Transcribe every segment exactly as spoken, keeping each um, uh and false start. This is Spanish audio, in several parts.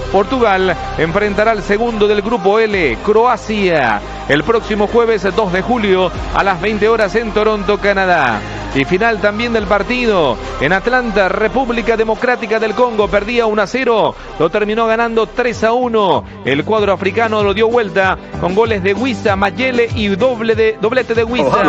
Portugal enfrentará al segundo del grupo L, Croacia, el próximo jueves dos de julio a las veinte horas en Toronto, Canadá. Y final también del partido en Atlanta, República Democrática del Congo perdía uno a cero, lo terminó ganando tres a uno. El cuadro africano lo dio vuelta con goles de Wissa, Mayele y doble de, doblete de Wissa.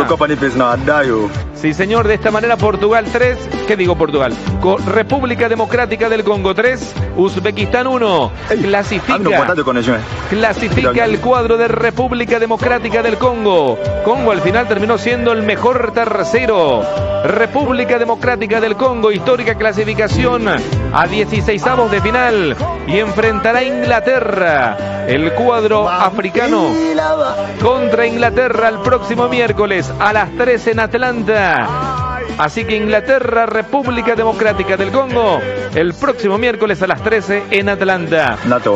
Sí, señor, de esta manera Portugal tres, ¿qué digo Portugal? Con República Democrática del Congo tres, Uzbekistán uno. Clasifica, clasifica el cuadro de República Democrática del Congo. Congo al final terminó siendo el mejor tercero. República Democrática del Congo, histórica clasificación a dieciseisavos de final y enfrentará a Inglaterra, el cuadro africano contra Inglaterra el próximo miércoles a las tres en Atlanta. Así que Inglaterra, República Democrática del Congo, el próximo miércoles a las trece en Atlanta.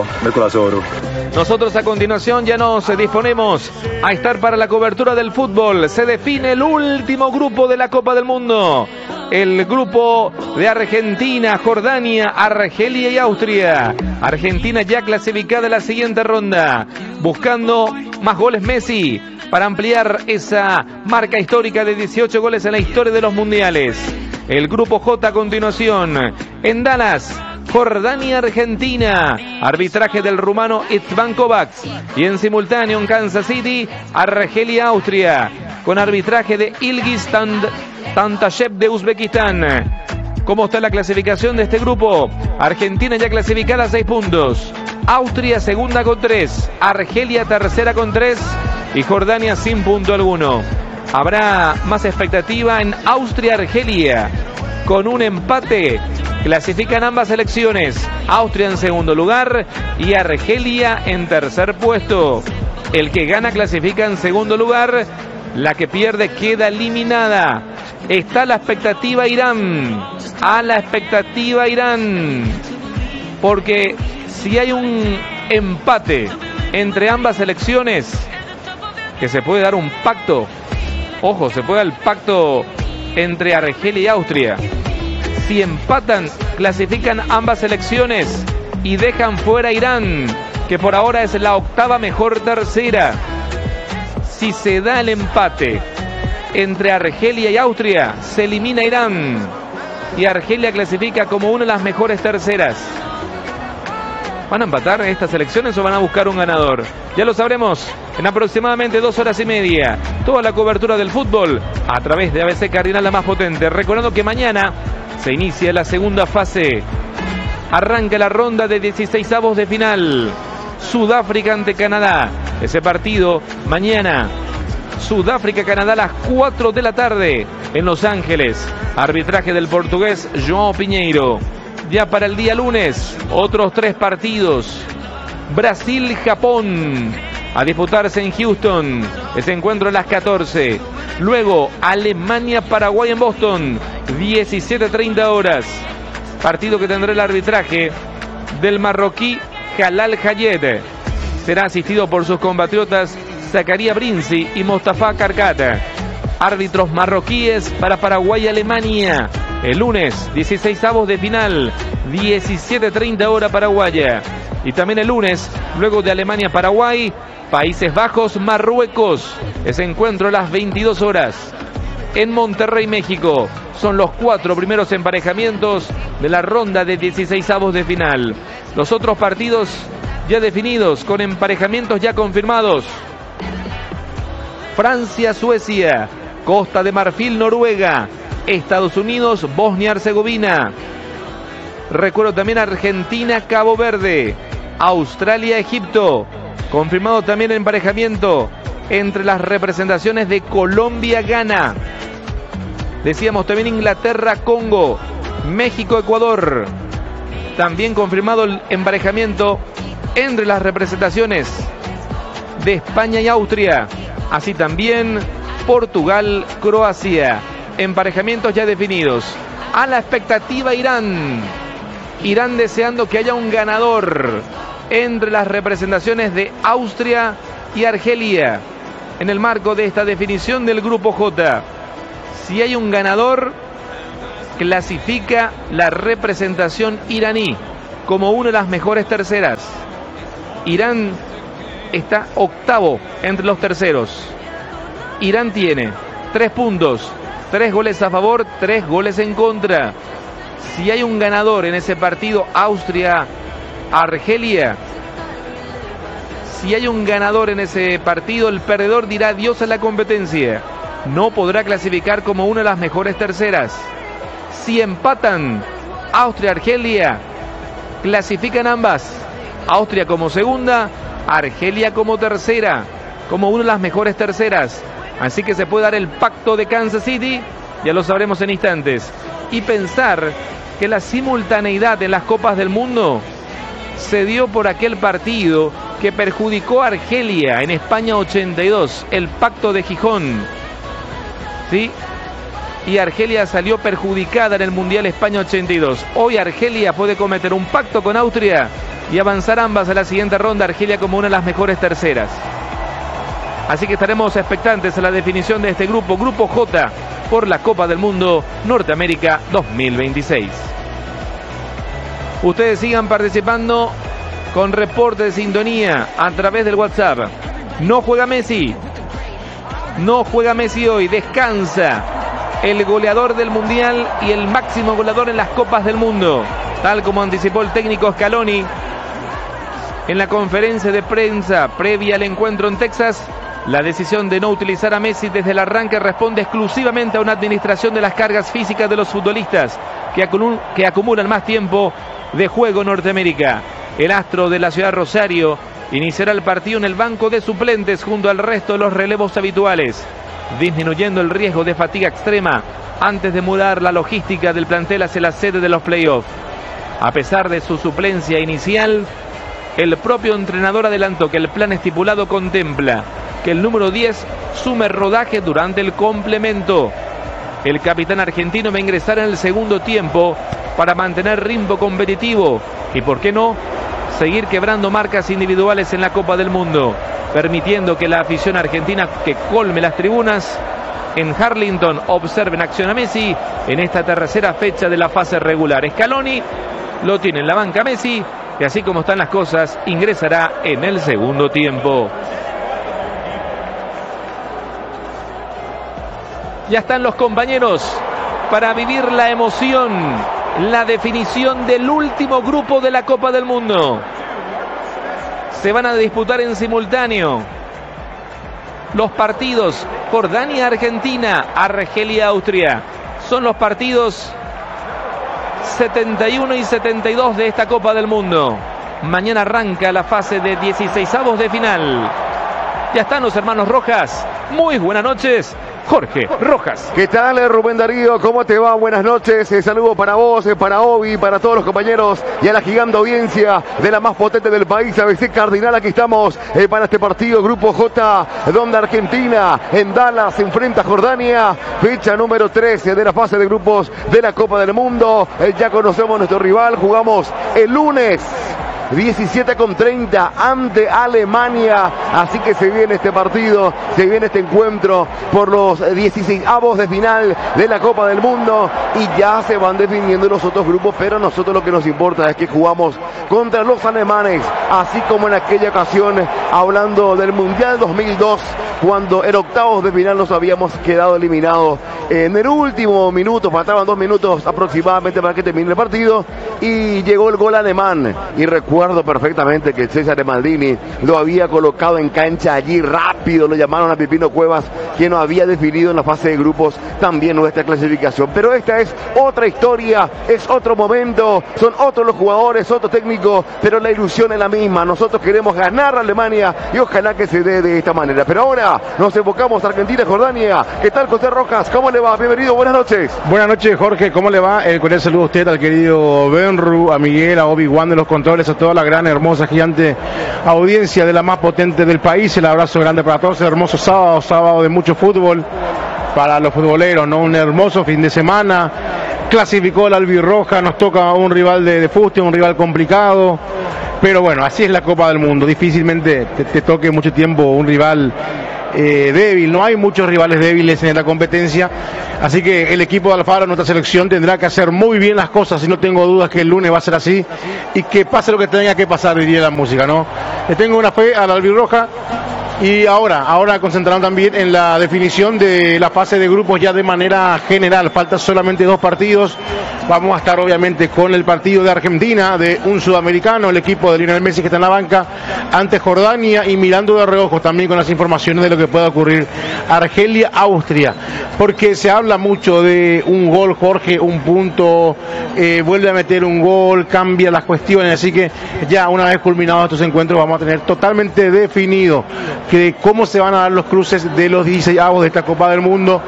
Nosotros a continuación ya nos disponemos a estar para la cobertura del fútbol. Se define el último grupo de la Copa del Mundo. El grupo de Argentina, Jordania, Argelia y Austria. Argentina ya clasificada en la siguiente ronda, buscando más goles Messi para ampliar esa marca histórica de dieciocho goles en la historia de los mundiales. El grupo J a continuación. En Dallas, Jordania, Argentina, arbitraje del rumano Itzvan Kovacs. Y en simultáneo en Kansas City, Argelia, Austria, con arbitraje de Ilgiz Tantashev de Uzbekistán. ¿Cómo está la clasificación de este grupo? Argentina ya clasificada a seis puntos. Austria segunda con tres. Argelia tercera con tres. Y Jordania sin punto alguno. Habrá más expectativa en Austria-Argelia. Con un empate clasifican ambas selecciones. Austria en segundo lugar y Argelia en tercer puesto. El que gana clasifica en segundo lugar. La que pierde queda eliminada. Está la expectativa Irán. A la expectativa Irán. Porque si hay un empate entre ambas selecciones, que se puede dar un pacto. Ojo, se puede dar el pacto entre Argelia y Austria. Si empatan, clasifican ambas selecciones y dejan fuera a Irán, que por ahora es la octava mejor tercera. Si se da el empate entre Argelia y Austria, se elimina Irán y Argelia clasifica como una de las mejores terceras. ¿Van a empatar estas selecciones o van a buscar un ganador? Ya lo sabremos en aproximadamente dos horas y media. Toda la cobertura del fútbol a través de A B C Cardinal, la más potente. Recordando que mañana se inicia la segunda fase. Arranca la ronda de dieciseisavos de final. Sudáfrica ante Canadá. Ese partido mañana. Sudáfrica-Canadá a las cuatro de la tarde en Los Ángeles. Arbitraje del portugués João Pinheiro. Ya para el día lunes, otros tres partidos. Brasil-Japón a disputarse en Houston. Ese encuentro a las catorce. Luego Alemania-Paraguay en Boston, diecisiete treinta horas. Partido que tendrá el arbitraje del marroquí Jalal Hayed. Será asistido por sus compatriotas Zakaria Brinzi y Mostafa Karkat. Árbitros marroquíes para Paraguay y Alemania. El lunes, dieciseisavos de final, diecisiete treinta hora paraguaya. Y también el lunes, luego de Alemania-Paraguay, Países Bajos-Marruecos. Ese encuentro a las veintidós horas. En Monterrey, México. Son los cuatro primeros emparejamientos de la ronda de dieciseisavos de final. Los otros partidos ya definidos, con emparejamientos ya confirmados. Francia-Suecia, Costa de Marfil-Noruega, Estados Unidos, Bosnia-Herzegovina. Recuerdo también Argentina-Cabo Verde, Australia-Egipto. Confirmado también el emparejamiento entre las representaciones de Colombia-Ghana. Decíamos también Inglaterra-Congo, México-Ecuador. También confirmado el emparejamiento entre las representaciones de España y Austria. Así también Portugal-Croacia. Emparejamientos ya definidos. A la expectativa Irán. Irán deseando que haya un ganador entre las representaciones de Austria y Argelia en el marco de esta definición del grupo J. Si hay un ganador, clasifica la representación iraní. como una de las mejores terceras. Irán está octavo entre los terceros. Irán tiene tres puntos, tres goles a favor, tres goles en contra. Si hay un ganador en ese partido, Austria-Argelia, si hay un ganador en ese partido, el perdedor dirá adiós a la competencia. No podrá clasificar como una de las mejores terceras. Si empatan Austria-Argelia, clasifican ambas. Austria como segunda, Argelia como tercera, como una de las mejores terceras. Así que se puede dar el pacto de Kansas City, ya lo sabremos en instantes. Y pensar que la simultaneidad en las Copas del Mundo se dio por aquel partido que perjudicó a Argelia en España ochenta y dos, el pacto de Gijón. ¿Sí? Y Argelia salió perjudicada en el Mundial España ochenta y dos. Hoy Argelia puede cometer un pacto con Austria y avanzar ambas a la siguiente ronda, Argelia como una de las mejores terceras. Así que estaremos expectantes a la definición de este grupo, Grupo J, por la Copa del Mundo Norteamérica dos mil veintiséis. Ustedes sigan participando con reporte de sintonía a través del WhatsApp. No juega Messi. No juega Messi hoy, descansa el goleador del Mundial y el máximo goleador en las Copas del Mundo, tal como anticipó el técnico Scaloni en la conferencia de prensa previa al encuentro en Texas. La decisión de no utilizar a Messi desde el arranque responde exclusivamente a una administración de las cargas físicas de los futbolistas que, acum que acumulan más tiempo de juego en Norteamérica. El astro de la ciudad Rosario iniciará el partido en el banco de suplentes junto al resto de los relevos habituales, disminuyendo el riesgo de fatiga extrema antes de mudar la logística del plantel hacia la sede de los playoffs. A pesar de su suplencia inicial, el propio entrenador adelantó que el plan estipulado contempla que el número diez sume rodaje durante el complemento. El capitán argentino va a ingresar en el segundo tiempo para mantener ritmo competitivo y, ¿por qué no?, seguir quebrando marcas individuales en la Copa del Mundo, permitiendo que la afición argentina que colme las tribunas en Harlington observen acción a Messi en esta tercera fecha de la fase regular. Scaloni lo tiene en la banca Messi, y así como están las cosas, ingresará en el segundo tiempo. Ya están los compañeros para vivir la emoción, la definición del último grupo de la Copa del Mundo. Se van a disputar en simultáneo los partidos Jordania-Argentina, Argelia-Austria. Son los partidos setenta y uno y setenta y dos de esta Copa del Mundo. Mañana arranca la fase de dieciseisavos de final. Ya están los hermanos Rojas. Muy buenas noches, Jorge Rojas. ¿Qué tal, Rubén Darío? ¿Cómo te va? Buenas noches. Eh, saludo para vos, eh, para Obi, para todos los compañeros y a la gigante audiencia de la más potente del país, A B C Cardinal. Aquí estamos eh, para este partido, Grupo J, donde Argentina en Dallas se enfrenta a Jordania. Fecha número trece de la fase de grupos de la Copa del Mundo. Eh, ya conocemos nuestro rival. Jugamos el lunes diecisiete con treinta ante Alemania, así que se viene este partido, se viene este encuentro por los dieciseisavos de final de la Copa del Mundo y ya se van definiendo los otros grupos, pero a nosotros lo que nos importa es que jugamos contra los alemanes, así como en aquella ocasión, hablando del Mundial dos mil dos, cuando en octavos de final nos habíamos quedado eliminados en el último minuto, faltaban dos minutos aproximadamente para que termine el partido y llegó el gol alemán. Y recuerdo perfectamente que César Maldini lo había colocado en cancha allí rápido, lo llamaron a Pipino Cuevas, quien nos había definido en la fase de grupos también nuestra clasificación. Pero esta es otra historia, es otro momento, son otros los jugadores, otro técnico, pero la ilusión es la misma. Nosotros queremos ganar a Alemania y ojalá que se dé de esta manera. Pero ahora nos enfocamos a Argentina y Jordania. ¿Qué tal, José Rojas? ¿Cómo le va? Bienvenido, buenas noches. Buenas noches, Jorge, ¿cómo le va? El cordial saludo a usted, al querido Benru, a Miguel, a Obi-Wan de los controles, a toda la gran, hermosa, gigante audiencia de la más potente del país. El abrazo grande para todos, el hermoso sábado, sábado de mucho fútbol para los futboleros, ¿no? Un hermoso fin de semana. Clasificó la albirroja, nos toca un rival de, de fuste, un rival complicado, pero bueno, así es la Copa del Mundo. Difícilmente te, te toque mucho tiempo un rival eh, débil, no hay muchos rivales débiles en esta competencia, así que el equipo de Alfaro, nuestra selección, tendrá que hacer muy bien las cosas y no tengo dudas que el lunes va a ser así y que pase lo que tenga que pasar, diría la música, ¿no? Le tengo una fe a la albirroja. Y ahora, ahora concentraron también en la definición de la fase de grupos ya de manera general. Faltan solamente dos partidos. Vamos a estar obviamente con el partido de Argentina, de un sudamericano, el equipo de Lionel Messi que está en la banca, ante Jordania, y mirando de reojo también con las informaciones de lo que pueda ocurrir Argelia, Austria. Porque se habla mucho de un gol, Jorge, un punto, eh, vuelve a meter un gol, cambia las cuestiones. Así que ya una vez culminados estos encuentros vamos a tener totalmente definido que cómo se van a dar los cruces de los dieciseisavos de esta Copa del Mundo.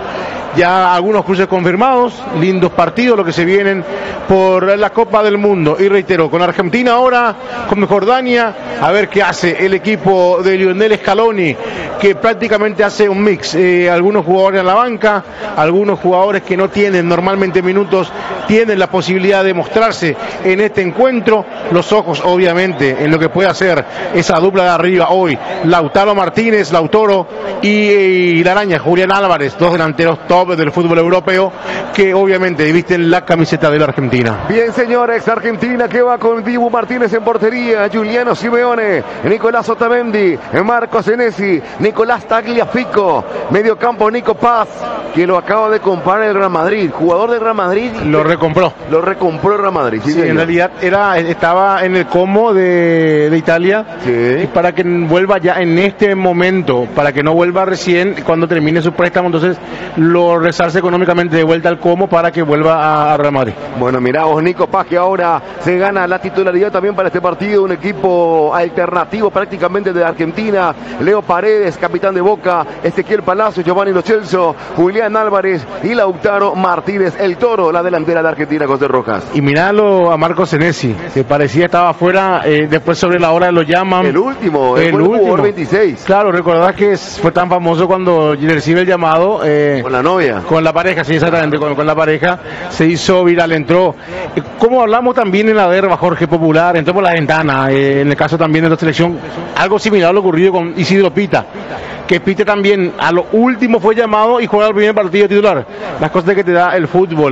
Ya algunos cruces confirmados, lindos partidos lo que se vienen por la Copa del Mundo. Y reitero, con Argentina ahora, con Jordania, a ver qué hace el equipo de Lionel Scaloni, que prácticamente hace un mix. Eh, algunos jugadores en la banca, algunos jugadores que no tienen normalmente minutos, tienen la posibilidad de mostrarse en este encuentro. Los ojos, obviamente, en lo que puede hacer esa dupla de arriba hoy, Lautaro Martínez, Lautaro y, y la araña, Julián Álvarez, dos delanteros top del fútbol europeo que obviamente visten la camiseta de la Argentina. Bien, señores, Argentina que va con Dibu Martínez en portería, Giuliano Simeone, Nicolás Otamendi, Marco Senesi, Nicolás Tagliafico, medio campo Nico Paz, que lo acaba de comprar el Real Madrid, jugador del Real Madrid. Lo recompró. Lo recompró el Real Madrid. Sí, sí, en realidad era, estaba en el Como de, de Italia, sí. Y para que vuelva ya en este momento, para que no vuelva recién cuando termine su préstamo, entonces lo rezarse económicamente de vuelta al Como para que vuelva a Real Madrid. Bueno, mirá vos, Nico Paz, que ahora se gana la titularidad también para este partido, un equipo alternativo prácticamente de Argentina. Leo Paredes, capitán de Boca, Ezequiel Palacio, Giovanni Lo Celso, Julián Álvarez y Lautaro Martínez, el Toro, la delantera de Argentina, José Rojas. Y miralo a Marco Senesi, que parecía estaba afuera, eh, después sobre la hora lo llaman. El último, el, el último. veintiséis. Claro, recordás que fue tan famoso cuando recibe el llamado. Eh, con la novia. Con la pareja, sí, exactamente, con, con la pareja. Se hizo viral, entró. Eh, como hablamos también en la verba, Jorge, popular, entró por la ventana. Eh, en el caso también de la selección, algo similar a lo ocurrido con Isidro Pita, que Pita también a lo último fue llamado y juega el primer partido titular. Las cosas que te da el fútbol.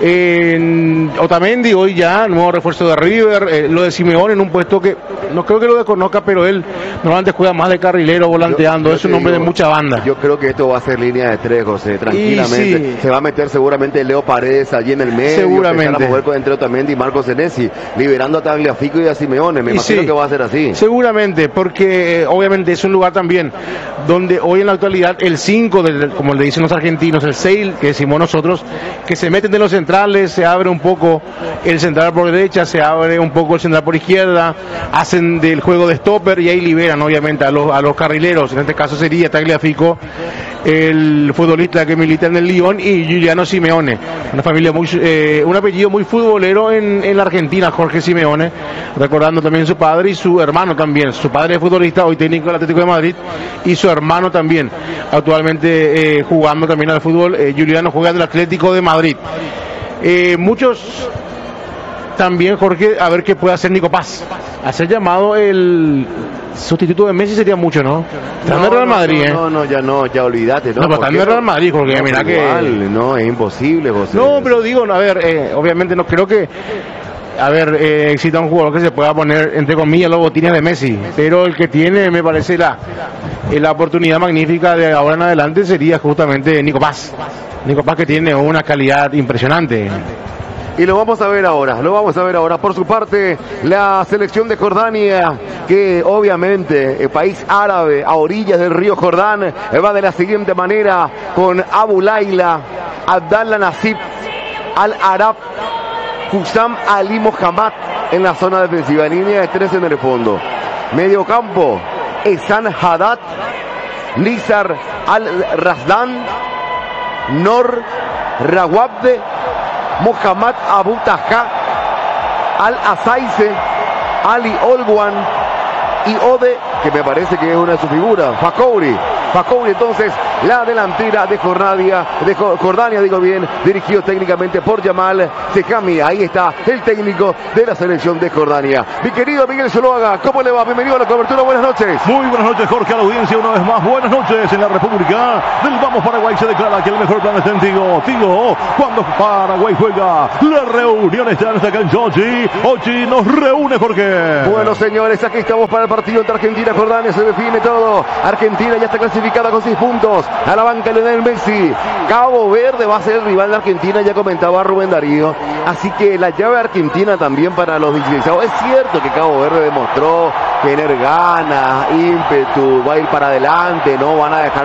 Eh, Otamendi hoy ya, nuevo refuerzo de River, eh, lo de Simeone en un puesto que no creo que lo desconozca, pero él normalmente juega más de carrilero, volanteando, yo, yo es un hombre digo, de mucha banda. Yo creo que esto va a ser línea de tres, José, tranquilamente. Sí. Se va a meter seguramente Leo Paredes allí en el medio, seguramente. A mover con entre Otamendi y Marco Senesi, liberando a Tagliafico y a Simeone. Me y imagino sí, que va a ser así. Seguramente, porque eh, obviamente es un lugar también donde hoy en la actualidad el cinco, como le dicen los argentinos, el seis, que decimos nosotros, que se meten de los centrales, se abre un poco el central por derecha, se abre un poco el central por izquierda, hacen del juego de stopper y ahí liberan obviamente a los, a los carrileros. En este caso sería Tagliafico, el futbolista que milita en el Lyon, y Giuliano Simeone, una familia muy, eh, un apellido muy futbolero en, en la Argentina, Jorge Simeone, recordando también su padre y su hermano también. Su padre es futbolista, hoy técnico del Atlético de Madrid, y su hermano también, actualmente eh, jugando también al fútbol. eh, Giuliano juega del Atlético de Madrid. Eh, muchos también, Jorge, a ver qué puede hacer Nico Paz. Hacer llamado el sustituto de Messi sería mucho, ¿no? Está en el Real Madrid, no, ¿eh? No, no, ya no, ya olvídate, ¿no? No, pero está en el Real Madrid, Jorge, no, mira igual, que... No, es imposible, José. No, pero digo, a ver, eh, obviamente no creo que... A ver, eh, exista un jugador que se pueda poner, entre comillas, los botines de Messi, pero el que tiene, me parece, la, la oportunidad magnífica de ahora en adelante sería justamente Nico Paz. Nico Paz, que tiene una calidad impresionante. Y lo vamos a ver ahora, lo vamos a ver ahora. Por su parte, la selección de Jordania, que obviamente, el país árabe, a orillas del río Jordán, va de la siguiente manera, con Abu Laila, Abdallah Nasib, Al-Arab, Hussam Ali Mohammad en la zona defensiva, línea de tres en el fondo. Medio campo, Esan Haddad, Nizar Al-Razdan, Nor Rawabde, Mohammad Abu Taha, Al-Asaise, Ali Olwan y Ode, que me parece que es una de sus figuras, Fakouri. Fakouri entonces la delantera de Jordania, de Jordania, digo bien, dirigido técnicamente por Yamal Sejami. Ahí está el técnico de la selección de Jordania. Mi querido Miguel Zuluaga, ¿cómo le va? Bienvenido a la cobertura, buenas noches. Muy buenas noches, Jorge, a la audiencia una vez más. Buenas noches. En la República del Vamos Paraguay se declara que el mejor plan está en Tigo. Tigo, cuando Paraguay juega, la reunión está en esta cancha. Ochi, Ochi nos reúne, Jorge. Bueno, señores, aquí estamos para el partido entre Argentina y Jordania. Se define todo. Argentina ya está clasificada con seis puntos. A la banca Lionel Messi. Cabo Verde va a ser el rival de Argentina, ya comentaba Rubén Darío. Así que la llave argentina también para los dieciséis. Es cierto que Cabo Verde demostró tener ganas, ímpetu, va a ir para adelante, no van a dejar,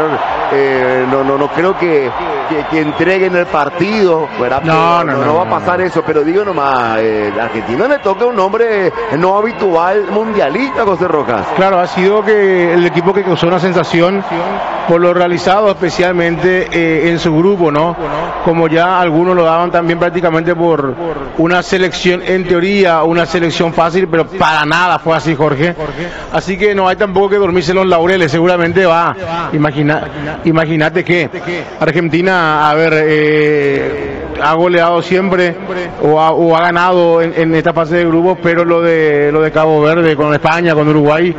eh, no, no, no creo que, que, que entreguen el partido, ¿verdad? No, no, no, no, no, no va a pasar no, no. eso, pero digo nomás, eh, a Argentina le toca un nombre no habitual mundialista, José Rojas. Claro, ha sido que el equipo que causó una sensación por lo realizado, especialmente eh, en su grupo, ¿no? Como ya algunos lo daban también prácticamente por una selección, en teoría, una selección fácil, pero para nada fue así, Jorge. Así que no hay tampoco que dormirse los laureles, seguramente va. Imagina, imagínate que Argentina, a ver, eh, ha goleado siempre o ha, o ha ganado en, en esta fase de grupos, pero lo de lo de Cabo Verde con España, con Uruguay,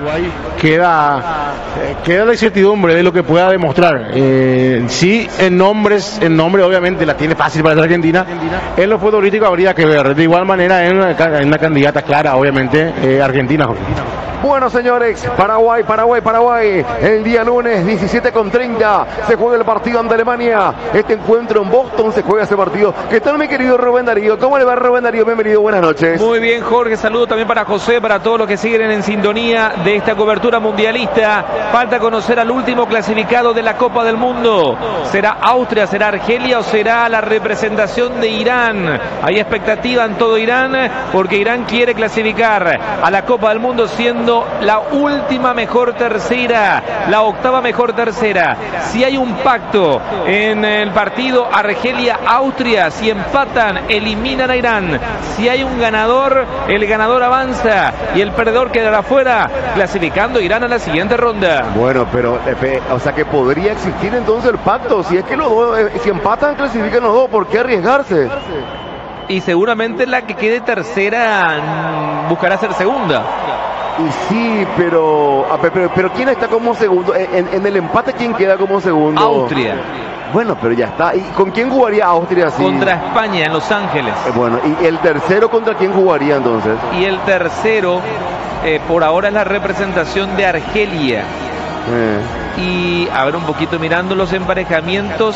queda eh, queda la incertidumbre de lo que pueda demostrar. Eh, sí, en nombres, en nombre obviamente la tiene fácil para la Argentina. En lo futbolístico habría que ver. De igual manera, en una, en una candidata clara, obviamente, eh, Argentina, Jorge. Bueno, señores, Paraguay, Paraguay, Paraguay. El día lunes, diecisiete con treinta, se juega el partido ante Alemania. Este encuentro en Boston se juega ese partido. ¿Qué tal, mi querido Rubén Darío? ¿Cómo le va, Rubén Darío? Bienvenido, buenas noches. Muy bien, Jorge. Saludo también para José, para todos los que siguen en sintonía de esta cobertura mundialista. Falta conocer al último clasificado de la Copa del Mundo. ¿Será Austria, será Argelia o será la representación de Irán? Hay expectativa en todo Irán porque Irán quiere clasificar a la Copa del Mundo siendo la última mejor tercera, la octava mejor tercera. Si hay un pacto en el partido Argelia-Austria, si empatan, eliminan a Irán. Si hay un ganador, el ganador avanza y el perdedor quedará fuera, clasificando Irán a la siguiente ronda. Bueno, pero, o sea que podría existir entonces el pacto. Si es que los dos, si empatan, clasifican los dos, ¿por qué arriesgarse? Y seguramente la que quede tercera buscará ser segunda. Y sí, pero, pero pero ¿quién está como segundo? En, en el empate, ¿quién queda como segundo? Austria. Bueno, pero ya está. ¿Y con quién jugaría Austria? Sí? Contra España en Los Ángeles. Eh, bueno, ¿y el tercero contra quién jugaría entonces? Y el tercero, eh, por ahora es la representación de Argelia. Eh. Y a ver un poquito mirando los emparejamientos.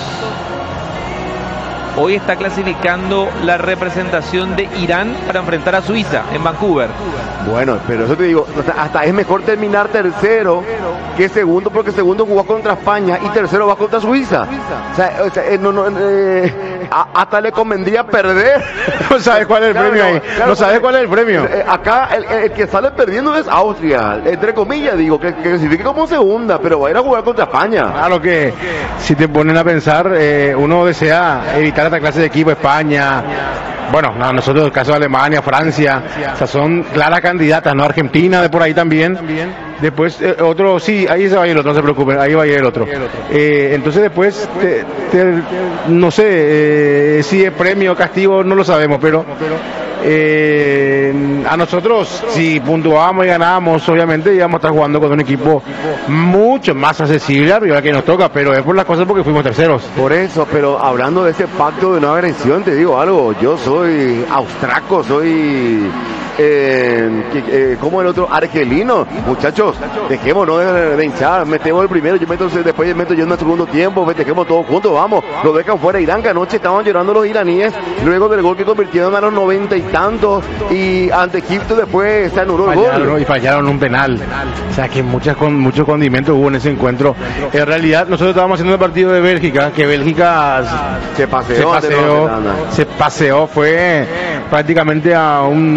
Hoy está clasificando la representación de Irán para enfrentar a Suiza en Vancouver. Bueno, pero eso te digo, hasta es mejor terminar tercero que segundo, porque segundo jugó contra España y tercero va contra Suiza. O sea, o sea eh, no, no, eh, a, hasta le convendría perder. No sabes cuál es el claro, premio no, ahí. Claro, no sabes cuál es el premio. Eh, acá el, el que sale perdiendo es Austria, entre comillas, digo, que, que clasifique como segunda, pero va a ir a jugar contra España. Claro que si te ponen a pensar, eh, uno desea evitar esta clase de equipo, España. Bueno, no, nosotros el caso de Alemania, Francia, o sea, son claras candidatas, ¿no? Argentina de por ahí también. Después, eh, otro, sí, ahí se va a ir el otro, no se preocupen, ahí va a ir el otro. Eh, entonces después, te, te, no sé, eh, si es premio o castigo, no lo sabemos, pero eh, a nosotros, si puntuamos y ganamos, obviamente íbamos a estar jugando con un equipo mucho más accesible arriba que nos toca, pero es por las cosas porque fuimos terceros. Por eso, pero hablando de ese pacto de no agresión, te digo algo, yo soy austraco, soy... Eh, eh, como el otro argelino, muchachos, dejémonos de, de hinchar, metemos el primero, yo meto después meto yo en el segundo tiempo, festejemos todos juntos, vamos, lo dejan fuera Irán, que anoche estaban llorando los iraníes, luego del gol que convirtieron a los noventa y tantos, y ante Egipto después se anuló el fallaron, gol. Y fallaron un penal, o sea que muchas con muchos condimentos hubo en ese encuentro. En realidad nosotros estábamos haciendo el partido de Bélgica, que Bélgica se paseó, se paseó, se paseó, fue prácticamente a un ritmo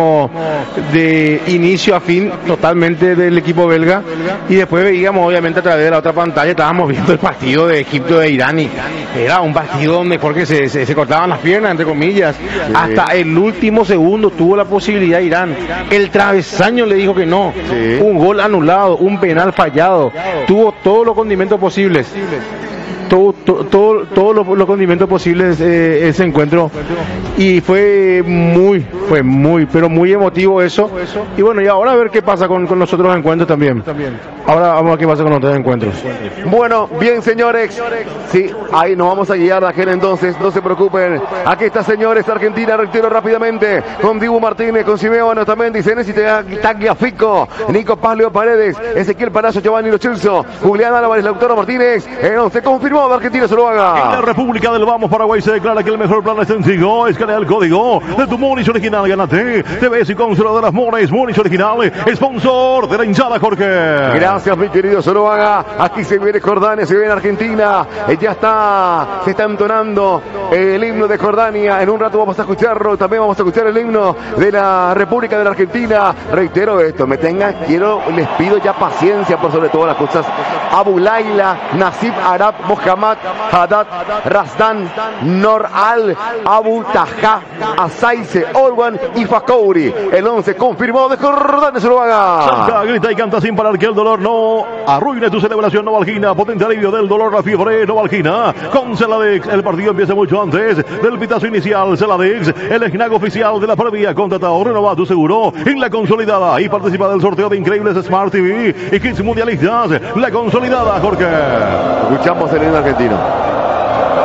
veíamos de inicio a fin totalmente del equipo belga, y después veíamos obviamente a través de la otra pantalla, estábamos viendo el partido de Egipto de Irán, y era un partido donde porque se, se, se cortaban las piernas, entre comillas, sí. Hasta el último segundo tuvo la posibilidad Irán, el travesaño le dijo que no, sí. Un gol anulado, un penal fallado, tuvo todos los condimentos posibles. Todo, todo, todo, todos los, los condimentos posibles eh, ese encuentro, y fue muy, fue muy, pero muy emotivo eso. Y bueno, y ahora a ver qué pasa con, con los otros encuentros también. Ahora vamos a ver qué pasa con los otros encuentros. Bueno, bien señores, sí, ahí nos vamos a guiar aquel entonces, no se preocupen. Aquí está señores, Argentina, retiro rápidamente, con Dibu Martínez, con Simeone también, dice Nessi Tagliafico, Nico Paz, Leo Paredes, Ezequiel Palacio, Giovanni Lo Celso, Julián Álvarez, Lautaro Martínez, el once confirmó de Argentina, se lo haga. En la República del Vamos Paraguay se declara que el mejor plan es sencillo, escanea el código de tu Monis original, gánate, T V y consoladoras Monis, Monis original, sponsor de la hinchada Jorge. Gracias mi querido Zuluaga, aquí se viene Jordania, se viene Argentina, eh, ya está, se está entonando el himno de Jordania, en un rato vamos a escucharlo, también vamos a escuchar el himno de la República de la Argentina. Reitero esto, me tengan, quiero, les pido ya paciencia por sobre todas las cosas. Abu Laila, Nasib Arab, Mohammad, Haddad, Razdan, Nor Al, Abu Taha, Azaize, Orwan y Fakouri. El once confirmado de Jordania, se lo haga. Salta, grita y canta sin parar que el dolor no arruine tu celebración. Novalgina, potente alivio del dolor, la fiebre. Novalgina, con Celadex. El partido empieza mucho antes del pitazo inicial. Celadex, el esnago oficial de la previa. Contrata o renova tu seguro en la consolidada y participa del sorteo de increíbles Smart T V y kits mundialistas. La consolidada, Jorge. Escuchamos el himno argentino.